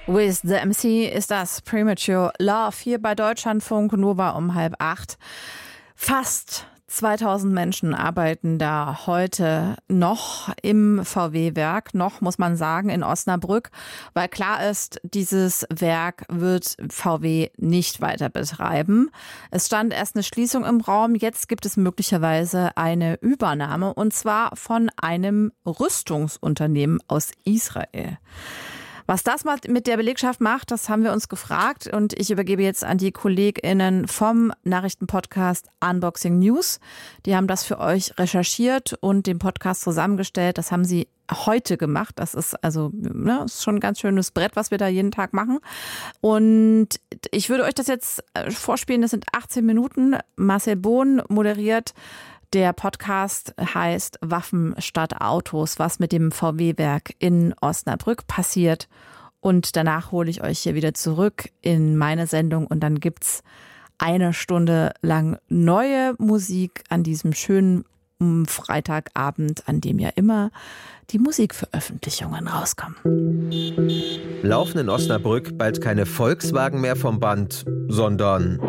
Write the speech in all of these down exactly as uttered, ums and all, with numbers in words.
With the M C ist das Premature Love hier bei Deutschlandfunk Nova um halb acht. Fast zweitausend Menschen arbeiten da heute noch im V W-Werk, noch muss man sagen, in Osnabrück, weil klar ist, dieses Werk wird V W nicht weiter betreiben. Es stand erst eine Schließung im Raum, jetzt gibt es möglicherweise eine Übernahme und zwar von einem Rüstungsunternehmen aus Israel. Was das mit der Belegschaft macht, das haben wir uns gefragt und ich übergebe jetzt an die KollegInnen vom Nachrichtenpodcast Unboxing News. Die haben das für euch recherchiert und den Podcast zusammengestellt. Das haben sie heute gemacht. Das ist also ne, ist schon ein ganz schönes Brett, was wir da jeden Tag machen. Und ich würde euch das jetzt vorspielen. Das sind achtzehn Minuten. Marcel Bohn moderiert. Der Podcast heißt Waffen statt Autos, was mit dem V W-Werk in Osnabrück passiert. Und danach hole ich euch hier wieder zurück in meine Sendung und dann gibt's eine Stunde lang neue Musik an diesem schönen Freitagabend, an dem ja immer die Musikveröffentlichungen rauskommen. Laufen in Osnabrück bald keine Volkswagen mehr vom Band, sondern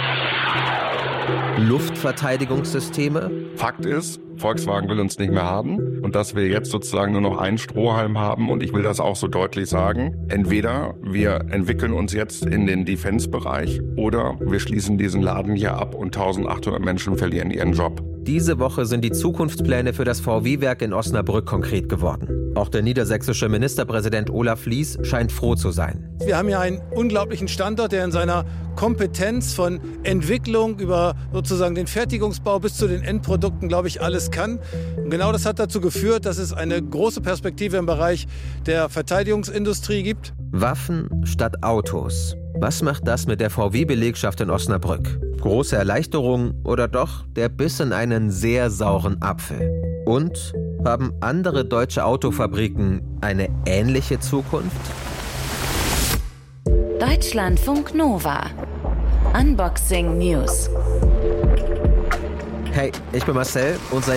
Luftverteidigungssysteme? Fakt ist, Volkswagen will uns nicht mehr haben und dass wir jetzt sozusagen nur noch einen Strohhalm haben und ich will das auch so deutlich sagen. Entweder wir entwickeln uns jetzt in den Defense-Bereich oder wir schließen diesen Laden hier ab und eintausendachthundert Menschen verlieren ihren Job. Diese Woche sind die Zukunftspläne für das V W-Werk in Osnabrück konkret geworden. Auch der niedersächsische Ministerpräsident Olaf Lies scheint froh zu sein. Wir haben hier einen unglaublichen Standort, der in seiner Kompetenz von Entwicklung über sozusagen den Fertigungsbau bis zu den Endprodukten, glaube ich, alles kann. Und genau das hat dazu geführt, dass es eine große Perspektive im Bereich der Verteidigungsindustrie gibt. Waffen statt Autos. Was macht das mit der V W-Belegschaft in Osnabrück? Große Erleichterung oder doch der Biss in einen sehr sauren Apfel? Und haben andere deutsche Autofabriken eine ähnliche Zukunft? Deutschlandfunk Nova. Unboxing News. Hey, ich bin Marcel und seit